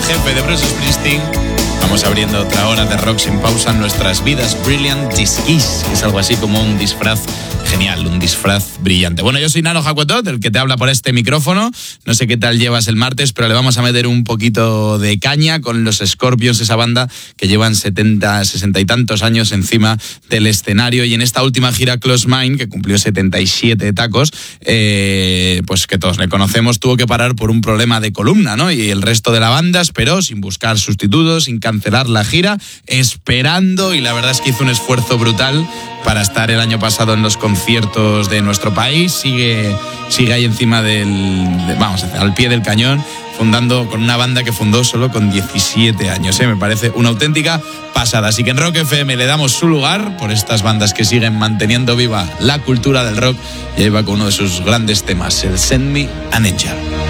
jefe de Bruce Springsteen. Vamos abriendo otra hora de rock sin pausa en nuestras vidas. Brilliant Disguise, que es algo así como un disfraz genial, un disfraz brillante. Bueno, yo soy Nano Jacuetot, el que te habla por este micrófono. No sé qué tal llevas el martes, pero le vamos a meter un poquito de caña con los Scorpions, esa banda que llevan 70, 60 y tantos años encima del escenario. Y en esta última gira Close Mind, que cumplió 77 tacos, pues que todos le conocemos, tuvo que parar por un problema de columna, ¿no? Y el resto de la banda esperó sin buscar sustitutos, sin cancelar la gira, esperando, y la verdad es que hizo un esfuerzo brutal para estar el año pasado en los conciertos de nuestro país. Sigue ahí encima al pie del cañón, fundando con una banda que fundó solo con 17 años. Me parece una auténtica pasada. Así que en Rock FM le damos su lugar por estas bandas que siguen manteniendo viva la cultura del rock, y ahí va con uno de sus grandes temas, el Send Me an Angel.